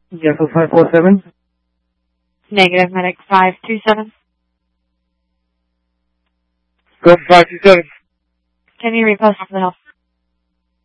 Yes, 547. Negative, medic 527. Go 527. Can you repost for the help?